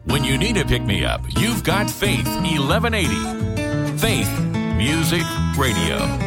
When you need a pick-me-up, you've got Faith 1180. Faith Music Radio.